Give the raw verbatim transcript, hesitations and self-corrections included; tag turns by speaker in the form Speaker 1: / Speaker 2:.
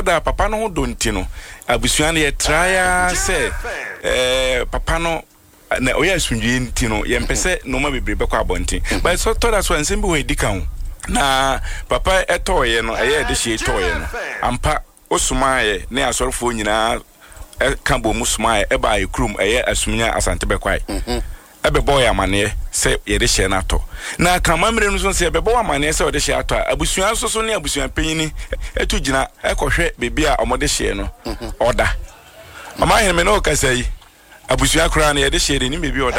Speaker 1: da papa no ho donti no abusua no ye traya se eh papa no na oya asundwe nti no ye mpese no ma bebre bekọ abonti but so to that so nsem bi we dikan na papa etoye no eye de hye etoye no ampa osumaye ne asorfo nyina kambo musmaye e ba ekrum eye asumunya asante bekwai ebe boy amane se ye de hye na to na kamamre no so se ebe boy amane se o de hye ato abusua so so ne abusua panyini etu gina ekohwe bebia omode hye no oda mama hen me no kasai abusua kra na ye de hye de ni bebi oda